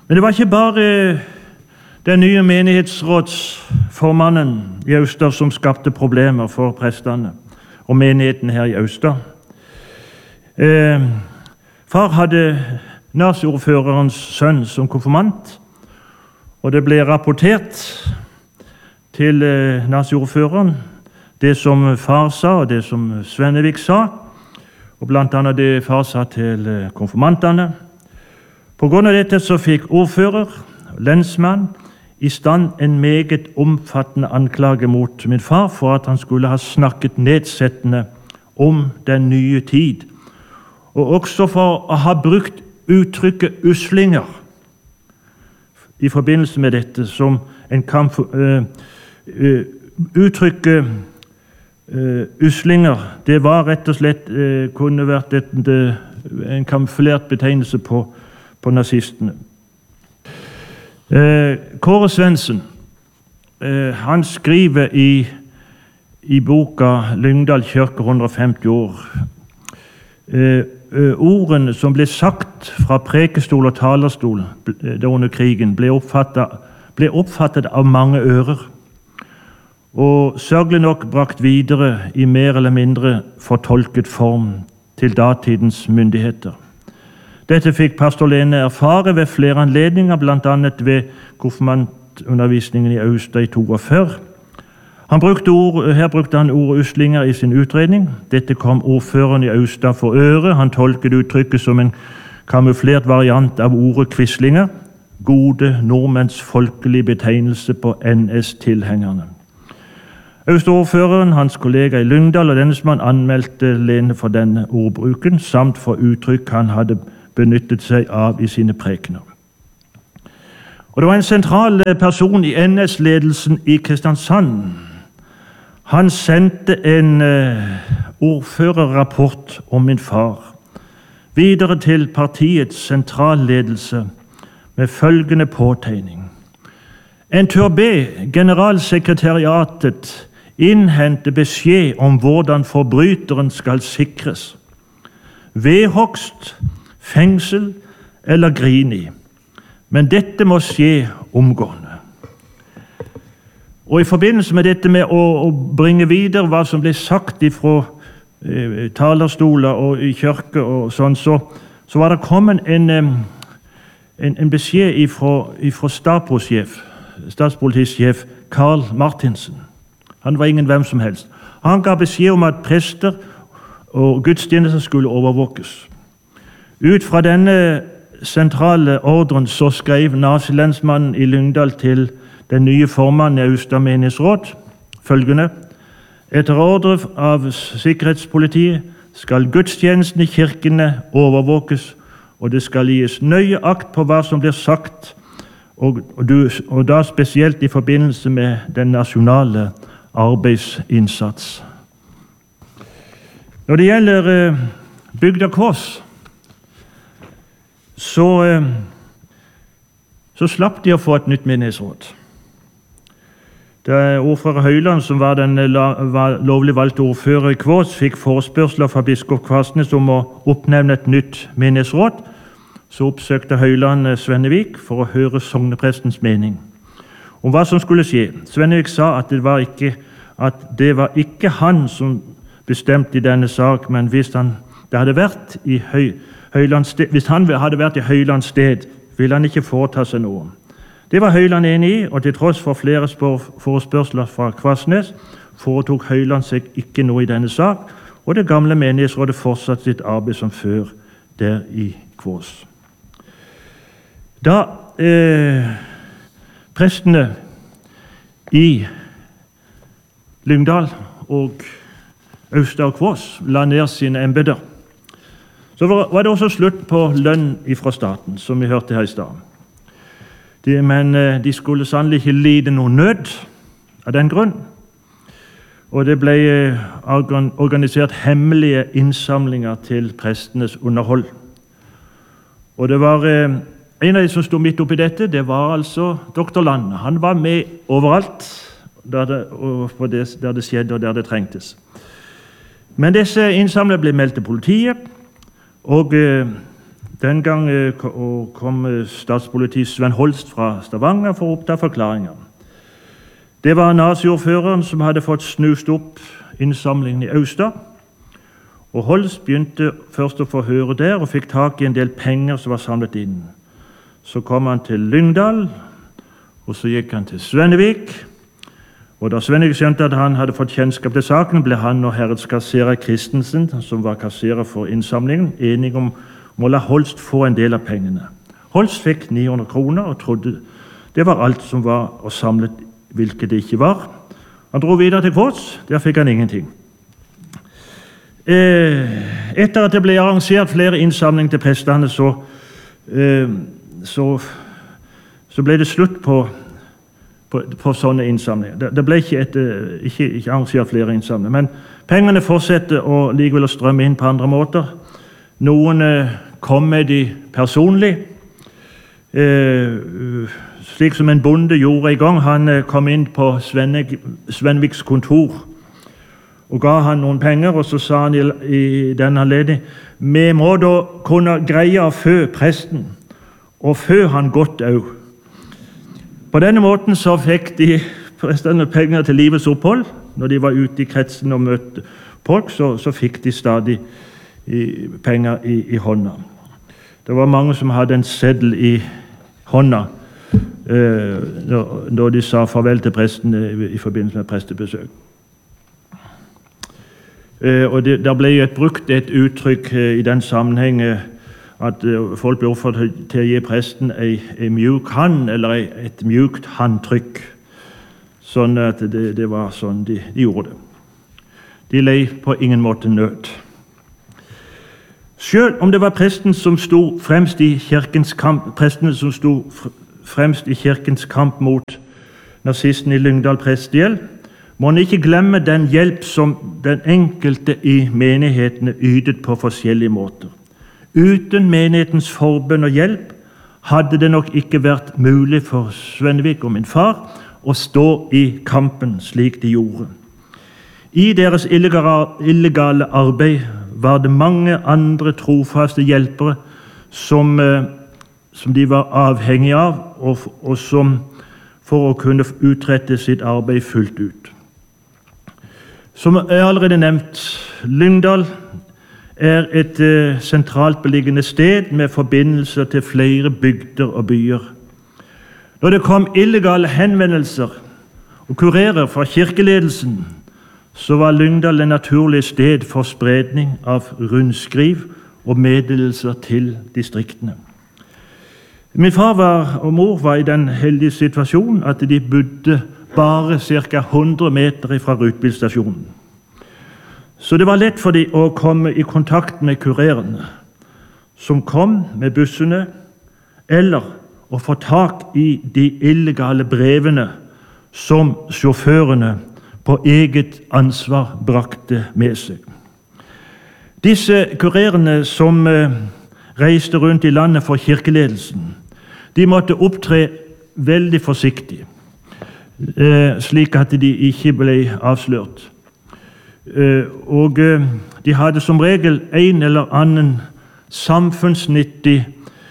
Men det var ikke bare den nye menighetsrådsformannen i Austad som skapte problemer for prestene og menigheten her i Austad. Far hadde naziordførerens sønn som konfirmant, og det ble rapportert til naziordføreren det som far sa og det som Svennevik sa, og blant annet det far sa til konfirmantene. På grunn av dette så fikk ordfører og lensmann i stand en meget omfattende anklage mot min far for at han skulle ha snakket nedsettende om den nye tid, og også for å ha brukt uttrykket uslinger i forbindelse med dette, som en kan uttrykket uslinger, det var rett og slett kunne vært en kamuflert betegnelse på nazistene. Kåre Svendsen, han skriver i boka Lyngdal kirke 150 år. Ordene som ble sagt fra prekestol og talerstol under krigen ble oppfattet av mange ører, og sørgelig nok brakt videre i mer eller mindre fortolket form til datidens myndigheter. Dette fikk pastor Lene erfare ved flere anledninger, blant annet ved konfirmantundervisningen i Austad i 42. Her brukte han ordet uslinger i sin utredning. Dette kom ordføreren i Austad for øre. Han tolket uttrykket som en kamuflert variant av ordet quislinger, gode nordmenns folkelige betegnelse på NS-tilhengerne. Austad-ordføreren, hans kollega i Lyngdal og lensmann anmeldte Lene for denne ordbruken, samt for uttrykk han hadde benyttet seg av i sine prekener. Og det var en sentral person i NS-ledelsen i Kristiansand. Han sendte en ordførerrapport om min far videre til partiets sentralledelse med følgende påtegning: En tør be generalsekretariatet innhente beskjed om hvordan forbryteren skal sikres. Vedhogst, fengsel eller grini. Men dette må skje omgående. Og i forbindelse med dette med å bringe videre hva som ble sagt fra talerstoler og i kirke og sånn, så var det kommet en beskjed fra statspolitisjef Karl Martinsen. Han var ingen hvem som helst. Han ga beskjed om at prester og gudstjenester skulle overvåkes. Ut fra denne sentrale ordren så skrev nazilensmannen i Lyngdal til den nye formannen i Austad menighetsråd følgende: Etter ordre av sikkerhetspolitiet skal gudstjenesten i kirkene overvåkes, og det skal gis nøye akt på hva som blir sagt, og da spesielt i forbindelse med den nasjonale arbeidsinnsats. Når det gjelder bygda Kvås, så slapp de å få et nytt menighetsråd. Det er ordfører Høyland, som var den lovlig valgte ordfører i Kvås, fikk forespørsler fra biskop Kvasnes om å oppnevne et nytt menighetsråd. Så oppsøkte Høyland Svennevik for å høre sogneprestens mening om hva som skulle skje. Svennevik sa at det var ikke han som bestemte i denne sak, men hvis han hadde vært i Høylands sted, ville han ikke foreta seg noe. Det var Høyland enig i, og til tross for flere forespørsler fra Kvasnes foretok Høyland seg ikke noe i denne sak, og det gamle menighetsrådet fortsatte sitt arbeid som før der i Kvås. Da prestene i Lyngdal og Austad og Kvås la ned sine embeter, så var det også slutt på lønn fra staten, som vi hørte her i stad. Men de skulle sannelig ikke lide noe nød av den grunn, og det ble organisert hemmelige innsamlinger til prestenes underhold. Og det var en av de som stod midt oppi dette, det var altså doktor Lande. Han var med overalt der det skjedde og der det trengtes. Men disse innsamlerne ble meldt til politiet, og Den gang kom statspoliti Sven Holst fra Stavanger for å oppta forklaringer. Det var naziordføreren som hadde fått snust opp innsamlingen i Austad. Og Holst begynte først å få høre der, og fikk tak i en del penger som var samlet inn. Så kom han til Lyngdal, og så gikk han til Svennevik. Og da Svennevik skjønte at han hadde fått kjennskap til saken, ble han og herredskasserer Christensen, som var kasserer for innsamlingen, enige om å la Holst få en del av pengene. Holst fikk 900 kroner og trodde det var alt som var å samle, hvilket det ikke var. Han dro videre til Kvås, der fikk han ingenting. Etter at det ble arrangert flere innsamlinger til prestene, så ble det slutt på sånne innsamlinger. Det ble ikke arrangert flere innsamlinger, men pengene fortsetter likevel å strømme inn på andre måter. Noen kom med de personlig, slik som en bonde gjorde i gang. Han kom inn på Svenviks kontor og ga han noen penger, og så sa han i denne anledning: vi må da kunne greie å fø presten, og fø han godt òg. På denne måten så fikk de prestene penger til livets opphold. Når de var ute i kretsen og møtte folk, så fikk de stadig penger i hånda. Det var mange som hadde en seddel i hånda når de sa farvel til presten i forbindelse med prestebesøk. Og der ble brukt et uttrykk i den sammenheng at folk ble oppfordret til å gi presten en mjuk hand, eller et mjukt handtrykk. Sånn at det var sånn de gjorde det. De lei på ingen måte nød. Selv om det var prestene som sto fremst i kirkens kamp mot nazisten i Lyngdal prestegjeld, må en ikke glemme den hjelp som den enkelte i menighetene ytet på forskjellige måter. Uten menighetens forbønn og hjelp hadde det nok ikke vært mulig for Svennevik og min far å stå i kampen slik de gjorde. I deres illegale arbeid var det mange andre trofaste hjelpere som de var avhengige av, og som for å kunne utrette sitt arbeid fullt ut. Som jeg allerede nevnt, Lyngdal er et sentralt beliggende sted med forbindelser til flere bygder og byer. Når det kom illegale henvendelser og kurerer fra kirkeledelsen, så var Lyngdal et naturlig sted for spredning av rundskriv og meddelelser til distriktene. Min far og mor var i den heldige situasjonen at de bodde bare ca. 100 meter fra rutebilstasjonen. Så det var lett for dem å komme i kontakt med kurerene, som kom med bussene, eller å få tak i de illegale brevene som sjåførene på eget ansvar brakte med seg. Disse kurerene som reiste rundt i landet for kirkeledelsen, de måtte opptre veldig forsiktig, slik at de ikke ble avslørt. Og de hadde som regel en eller annen samfunnsnyttig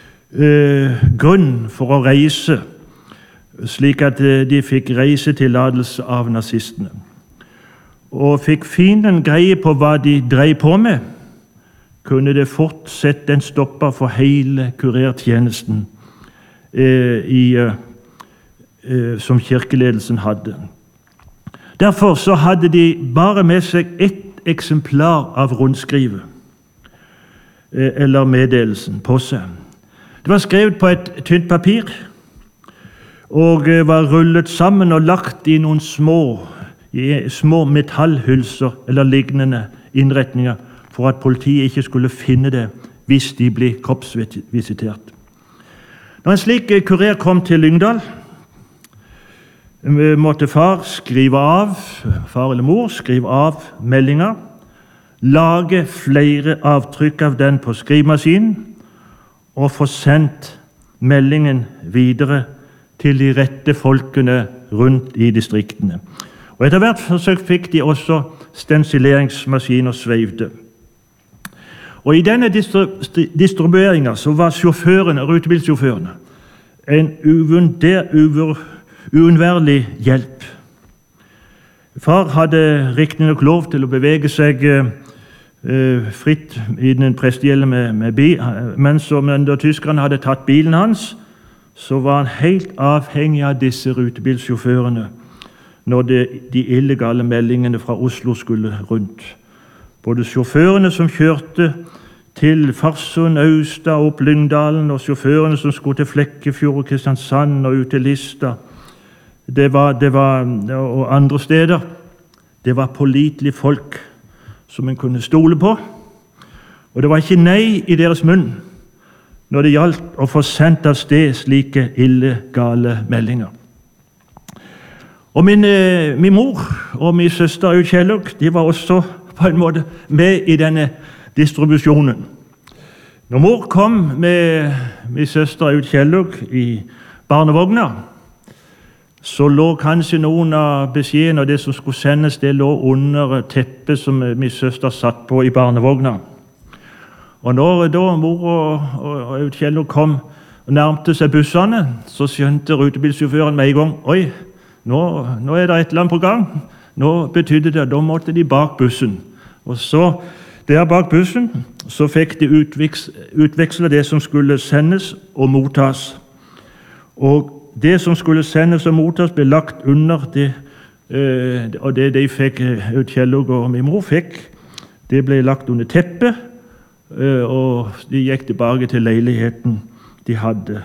grunn for å reise, slik at de fikk reisetillatelse av nazistene. Og fikk fienden greie på hva de drev på med, kunne det fort sette en stopper for hele kurertjenesten som kirkeledelsen hadde. Derfor så hadde de bare med seg ett eksemplar av rundskrivet, eller meddelelsen, på seg. Det var skrevet på et tynt papir, og var rullet sammen og lagt i noen små metallhylser eller lignende innretninger for at politiet ikke skulle finne det hvis de ble kroppsvisitert. Når en slik kurer kom til Lyngdal, måtte far eller mor skrive av meldinger, lage flere avtrykk av den på skrivemaskinen og få sendt meldingen videre til de rette folkene rundt i distriktene. Og etter hvert forsøk fikk de også stensileringsmaskiner sveivde. Og i denne distribueringen så var sjåførene, rutebilsjåførene en uunnværlig hjelp. Far hadde riktignok lov til å bevege seg fritt i den prestegjelde med bil, men da tyskerne hadde tatt bilen hans, så var han helt avhengig av disse rutebilsjåførene når de illegale meldingene fra Oslo skulle rundt. Både sjåførene som kjørte til Farsund, Austad og opp Lyngdalen, og sjåførene som skulle til Flekkefjord, Kristiansand og ut til Lista, og andre steder, det var pålitelige folk som en kunne stole på, og det var ikke nei i deres munn når det gjaldt å få sendt av sted slike illegale meldinger. Og min mor og min søster Aud Kjellug, de var også på en måte med i denne distribusjonen. Når mor kom med min søster Aud Kjellug i barnevogna, så lå kanskje noen av beskjedene og det som skulle sendes, det lå under teppet som min søster satt på i barnevogna. Og når da mor og Aud Kjellug kom og nærmte seg bussene, så skjønte rutebilsjåføren med en gang, oi, nå er det et eller annet på gang. Nå betydde det, da måtte de bak bussen. Og så, der bak bussen, så fikk de utveksle det som skulle sendes og mottas. Og det som skulle sendes og mottas ble lagt under det, og det de fikk, Aud Kjellug og min mor fikk, det ble lagt under teppet, og de gikk tilbake til leiligheten de hadde.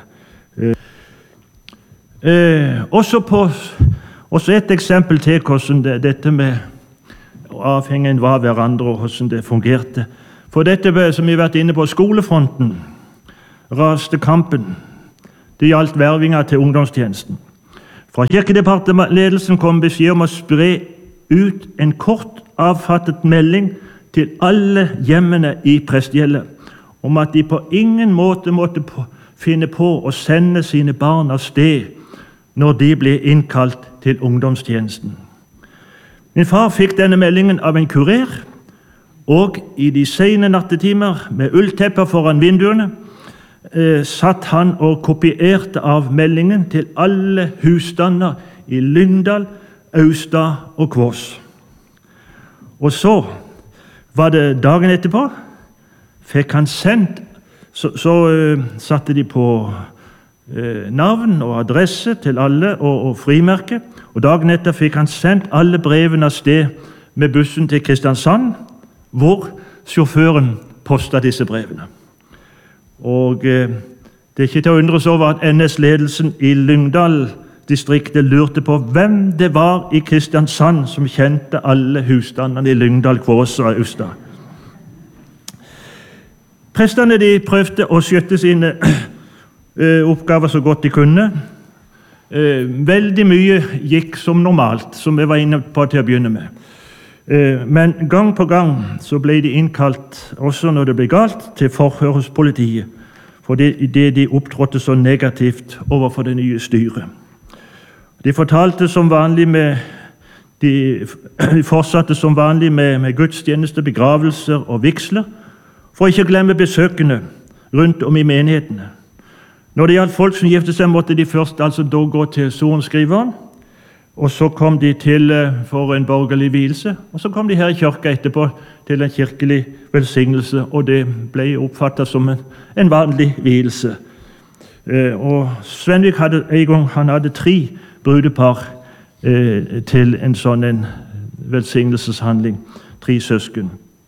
Også et eksempel til hvordan dette med avhengen var hverandre og hvordan det fungerte. For dette som vi har vært inne på, skolefronten, raste kampen. Det gjaldt vervinga til ungdomstjenesten. Fra kirkedepartementledelsen kom beskjed om å spre ut en kort avfattet melding til alle hjemmene i prestegjeldet om at de på ingen måte måtte finne på å sende sine barn av sted når de ble innkalt til ungdomstjenesten. Min far fikk denne meldingen av en kurer, og i de sene nattetimer med ulltepper foran vinduene satt han og kopierte av meldingen til alle husstander i Lyngdal, Austad og Kvås. Og så var det dagen etterpå, fikk han sendt, så satte de på navn og adresse til alle og frimerke, og dagen etter fikk han sendt alle brevene av sted med bussen til Kristiansand, hvor sjåføren postet disse brevene. Og det er ikke til å undres over at NS-ledelsen i Lyngdal-distriktet lurte på hvem det var i Kristiansand som kjente alle husstandene i Lyngdal, Kvås og Austad. Prestene de prøvde å skjøtte sine oppgaver så godt de kunne. Veldig mye gikk som normalt, som vi var inne på til å begynne med. Men gang på gang så ble de innkalt, også når det ble galt, til forhør hos politiet, fordi de opptrådte så negativt overfor det nye styret. De fortalte som vanlig de fortsatte som vanlig med gudstjeneste, begravelser og vigsler, for ikke å glemme besøkende rundt om i menighetene. Når det gjaldt folk som gifte seg, måtte de først altså da gå til sorenskriveren, og så kom de til for en borgerlig vielse, og så kom de her i kirka etterpå til en kirkelig velsignelse, og det ble oppfattet som en vanlig vielse. Og Svenvik hadde en gang, han hadde 3 brudepar til en sånn en velsignelseshandling, 3 søsken.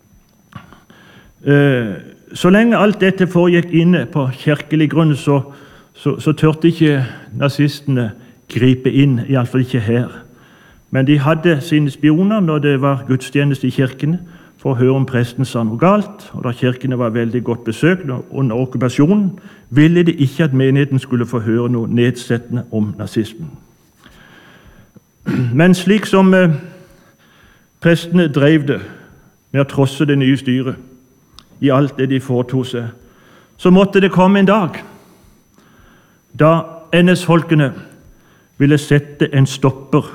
Så lenge alt dette foregikk inne på kirkelig grunn, så tørte ikke nazistene gripe inn, i alle fall ikke her. Men de hadde sine spioner når det var gudstjeneste i kirkene, for å høre om presten sa noe galt, og da kirkene var veldig godt besøkt under okkupasjonen, ville de ikke at menigheten skulle få høre noe nedsettende om nazismen. Men slik som prestene drev det med å trosse det nye styret i alt det de foretog seg, så måtte det komme en dag da NS-folkene ville sette en stopper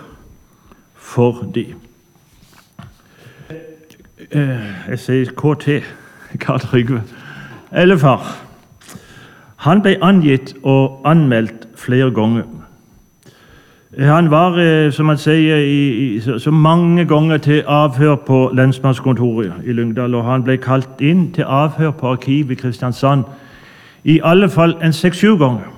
for de. Jeg sier KT. Karl Trygve, eller far. Han ble angitt og anmeldt flere ganger. Han var, som man sier, så mange ganger til avhør på lensmannskontoret i Lyngdal, og han ble kalt inn til avhør på arkivet i Kristiansand i alle fall 6-7 ganger.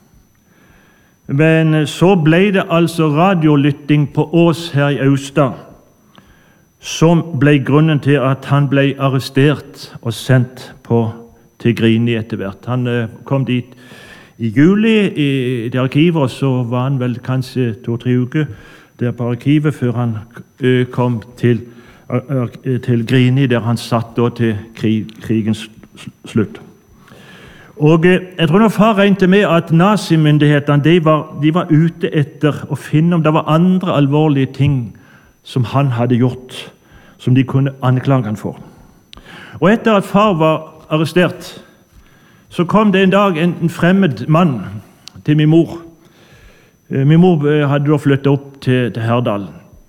Men så ble det altså radiolytting på Ås her i Austad, som ble grunnen til at han ble arrestert og sendt til Grini etter hvert. Han kom dit i juli i det arkivet, og så var han vel kanskje 2-3 uker der på arkivet før han kom til Grini, der han satt da til krigens slutt. Og jeg tror når far regnet med at nazimyndighetene de var ute etter å finne om det var andre alvorlige ting som han hadde gjort, som de kunne anklage han for. Og etter at far var arrestert, så kom det en dag en fremmed mann til min mor. Min mor hadde da flyttet opp til Herdal,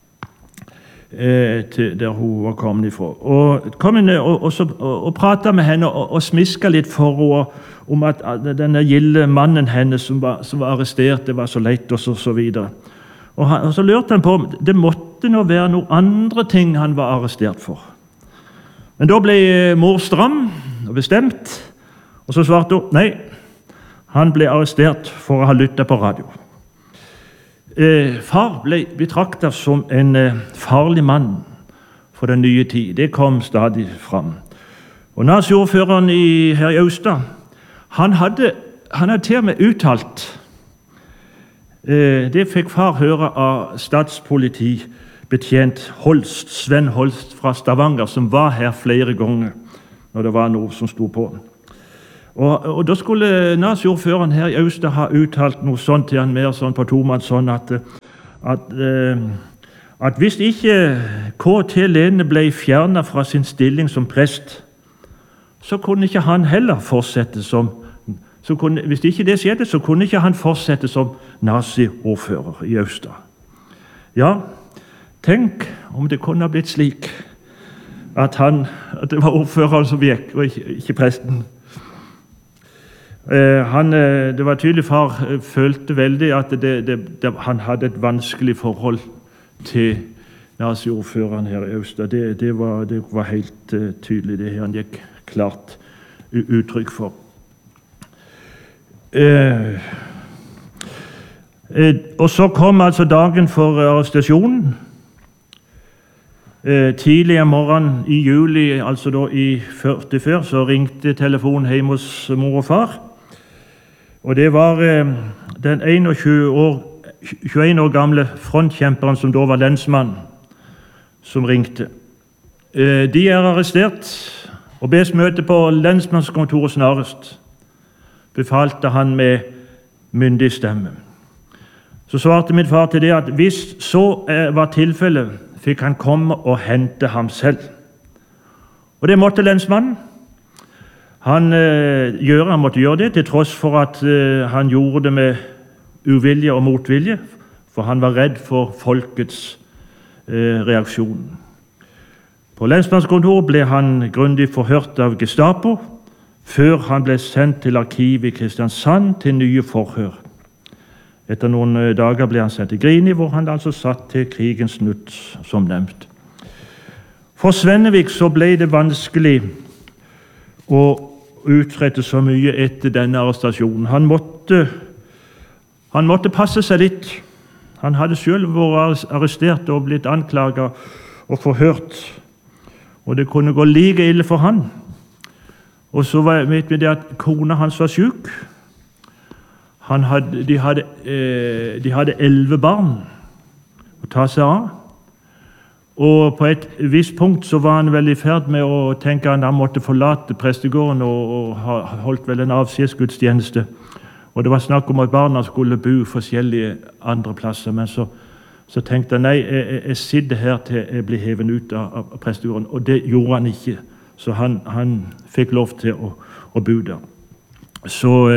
der hun var kommet ifra. Og kom inn og pratet med henne og smisket litt for henne om at denne gilde mannen hennes som var arrestert, det var så leit og så videre. Og så lurte han på om det måtte nå være noen andre ting han var arrestert for. Men da ble mor stram og bestemt, og så svarte hun nei, han ble arrestert for å ha lyttet på radio. Far ble betraktet som en farlig mann for den nye tid. Det kom stadig fram. Og naziordføreren her i Austad, han hadde til og med uttalt, det fikk far høre av statspolitibetjent Sven Holst fra Stavanger, som var her flere ganger når det var noe som stod på. Og da skulle naziordføreren her i Austad ha uttalt noe sånt til han, mer sånn på tomann, sånn at hvis ikke K.T. Lene ble fjernet fra sin stilling som prest, så kunne ikke han heller fortsette hvis ikke det skjedde, så kunne ikke han fortsette som naziordfører i Austad. Ja, tenk om det kunne ha blitt slik at det var ordføreren som gikk, og ikke presten. Det var tydelig far følte veldig at han hadde et vanskelig forhold til naziordføreren her i Austad. Det var helt tydelig, det han gikk klart uttrykk for. Og så kom altså dagen for arrestasjonen. Tidlig om morgenen i juli, altså da i 44, så ringte telefonen hjemme hos mor og far. Og det var den 21 år gamle frontkjemperen som da var lensmann, som ringte. De er arrestert og bes møte på lensmannskontoret snarest, befalte han med myndig stemme. Så svarte min far til det at hvis så var tilfellet, fikk han komme og hente ham selv. Og det måtte lensmannen. Han måtte gjøre det, til tross for at han gjorde det med uvilje og motvilje, for han var redd for folkets reaksjon. På lensmannskontoret ble han grundig forhørt av Gestapo, før han ble sendt til arkivet i Kristiansand til nye forhør. Etter noen dager ble han sendt til Grini, hvor han altså satt til krigens slutt, som nevnt. For Svennevik så ble det vanskelig å utrette så mye etter denne arrestasjonen. Han måtte passe seg litt. Han hadde selv vært arrestert og blitt anklaget og forhørt, og det kunne gå like ille for han. Og så vet vi det at kona hans var syk. De hadde 11 barn å ta seg av. Og på et visst punkt så var han vel i ferd med å tenke at han måtte forlate prestegården og holdt vel en avskjedsgudstjeneste. Og det var snakk om at barna skulle bo forskjellige andre plasser, men så tenkte han nei, jeg sitter her til jeg blir hevet ut av prestegården, og det gjorde han ikke. Så han fikk lov til å bo der. Så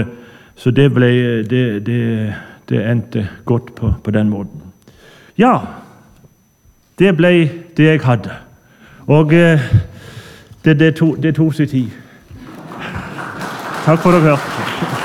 det endte godt på den måten. Ja, det ble det jeg hadde. Og Det tok sin tid. Takk for at dere hørte.